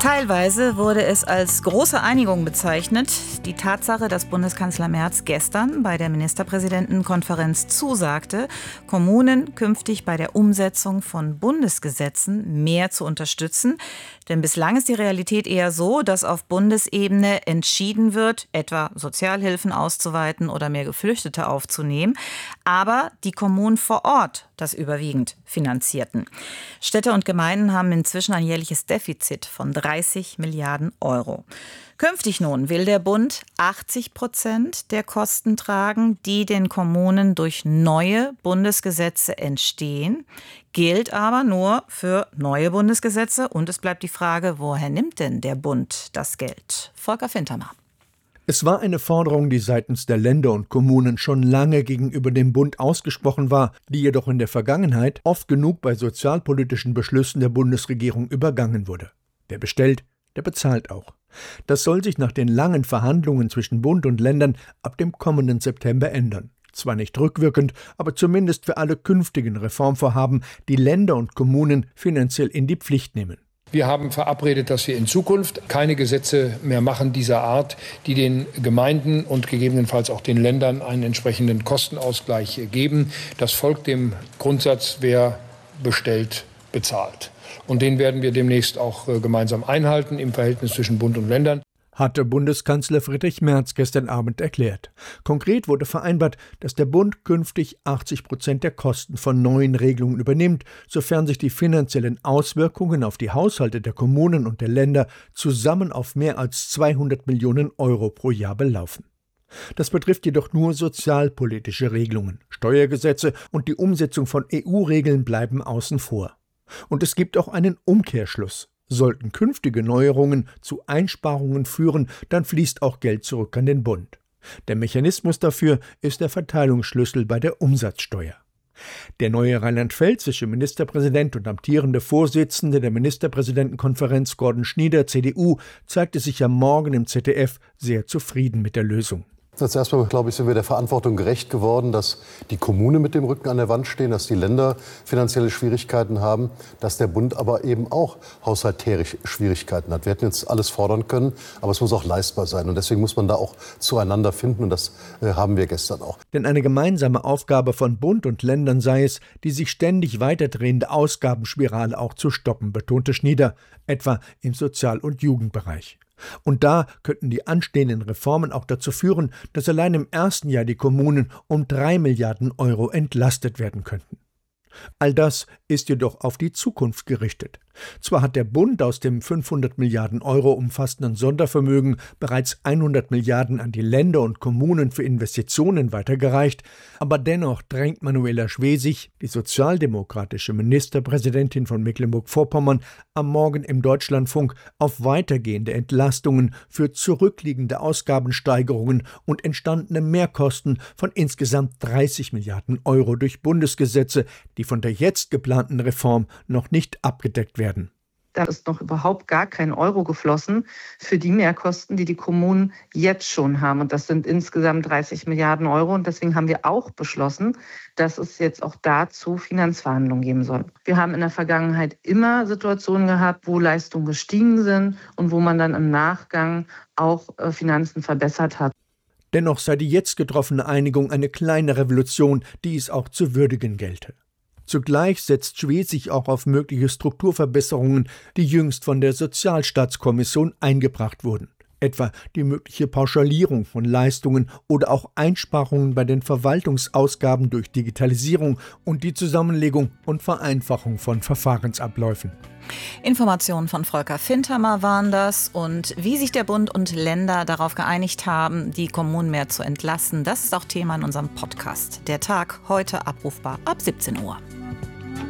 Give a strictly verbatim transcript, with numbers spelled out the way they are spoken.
Teilweise wurde es als große Einigung bezeichnet. Die Tatsache, dass Bundeskanzler Merz gestern bei der Ministerpräsidentenkonferenz zusagte, Kommunen künftig bei der Umsetzung von Bundesgesetzen mehr zu unterstützen. Denn bislang ist die Realität eher so, dass auf Bundesebene entschieden wird, etwa Sozialhilfen auszuweiten oder mehr Geflüchtete aufzunehmen, aber die Kommunen vor Ort das überwiegend finanzierten. Städte und Gemeinden haben inzwischen ein jährliches Defizit von dreißig Milliarden Euro. Künftig nun will der Bund achtzig Prozent der Kosten tragen, die den Kommunen durch neue Bundesgesetze entstehen. Gilt aber nur für neue Bundesgesetze. Und es bleibt die Frage, woher nimmt denn der Bund das Geld? Volker Fintermer. Es war eine Forderung, die seitens der Länder und Kommunen schon lange gegenüber dem Bund ausgesprochen war, die jedoch in der Vergangenheit oft genug bei sozialpolitischen Beschlüssen der Bundesregierung übergangen wurde. Wer bestellt, der bezahlt auch. Das soll sich nach den langen Verhandlungen zwischen Bund und Ländern ab dem kommenden September ändern. Zwar nicht rückwirkend, aber zumindest für alle künftigen Reformvorhaben, die Länder und Kommunen finanziell in die Pflicht nehmen. Wir haben verabredet, dass wir in Zukunft keine Gesetze mehr machen dieser Art, die den Gemeinden und gegebenenfalls auch den Ländern einen entsprechenden Kostenausgleich geben. Das folgt dem Grundsatz, wer bestellt, bezahlt. Und den werden wir demnächst auch gemeinsam einhalten im Verhältnis zwischen Bund und Ländern, hatte Bundeskanzler Friedrich Merz gestern Abend erklärt. Konkret wurde vereinbart, dass der Bund künftig achtzig Prozent der Kosten von neuen Regelungen übernimmt, sofern sich die finanziellen Auswirkungen auf die Haushalte der Kommunen und der Länder zusammen auf mehr als zweihundert Millionen Euro pro Jahr belaufen. Das betrifft jedoch nur sozialpolitische Regelungen. Steuergesetze und die Umsetzung von E U-Regeln bleiben außen vor. Und es gibt auch einen Umkehrschluss. Sollten künftige Neuerungen zu Einsparungen führen, dann fließt auch Geld zurück an den Bund. Der Mechanismus dafür ist der Verteilungsschlüssel bei der Umsatzsteuer. Der neue rheinland-pfälzische Ministerpräsident und amtierende Vorsitzende der Ministerpräsidentenkonferenz Gordon Schnieder, C D U, zeigte sich am Morgen im Z D F sehr zufrieden mit der Lösung. Zuerst einmal, glaube ich, sind wir der Verantwortung gerecht geworden, dass die Kommunen mit dem Rücken an der Wand stehen, dass die Länder finanzielle Schwierigkeiten haben, dass der Bund aber eben auch haushalterisch Schwierigkeiten hat. Wir hätten jetzt alles fordern können, aber es muss auch leistbar sein. Und deswegen muss man da auch zueinander finden. Und das äh, haben wir gestern auch. Denn eine gemeinsame Aufgabe von Bund und Ländern sei es, die sich ständig weiterdrehende Ausgabenspirale auch zu stoppen, betonte Schnieder, etwa im Sozial- und Jugendbereich. Und da könnten die anstehenden Reformen auch dazu führen, dass allein im ersten Jahr die Kommunen um drei Milliarden Euro entlastet werden könnten. All das ist jedoch auf die Zukunft gerichtet. Zwar hat der Bund aus dem fünfhundert Milliarden Euro umfassenden Sondervermögen bereits hundert Milliarden an die Länder und Kommunen für Investitionen weitergereicht, aber dennoch drängt Manuela Schwesig, die sozialdemokratische Ministerpräsidentin von Mecklenburg-Vorpommern, am Morgen im Deutschlandfunk auf weitergehende Entlastungen für zurückliegende Ausgabensteigerungen und entstandene Mehrkosten von insgesamt dreißig Milliarden Euro durch Bundesgesetze, die von der jetzt geplanten Reform noch nicht abgedeckt werden. Da ist noch überhaupt gar kein Euro geflossen für die Mehrkosten, die die Kommunen jetzt schon haben. Und das sind insgesamt dreißig Milliarden Euro. Und deswegen haben wir auch beschlossen, dass es jetzt auch dazu Finanzverhandlungen geben soll. Wir haben in der Vergangenheit immer Situationen gehabt, wo Leistungen gestiegen sind und wo man dann im Nachgang auch Finanzen verbessert hat. Dennoch sei die jetzt getroffene Einigung eine kleine Revolution, die es auch zu würdigen gelte. Zugleich setzt Schwesig auch auf mögliche Strukturverbesserungen, die jüngst von der Sozialstaatskommission eingebracht wurden. Etwa die mögliche Pauschalierung von Leistungen oder auch Einsparungen bei den Verwaltungsausgaben durch Digitalisierung und die Zusammenlegung und Vereinfachung von Verfahrensabläufen. Informationen von Volker Fintermer waren das. Und wie sich der Bund und Länder darauf geeinigt haben, die Kommunen mehr zu entlasten, das ist auch Thema in unserem Podcast. Der Tag heute abrufbar ab siebzehn Uhr.